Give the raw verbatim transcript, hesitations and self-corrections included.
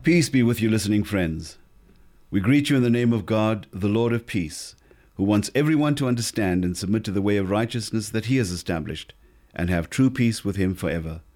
Peace be with you, listening friends. We greet you in the name of God, the Lord of peace, who wants everyone to understand and submit to the way of righteousness that he has established, and have true peace with him forever.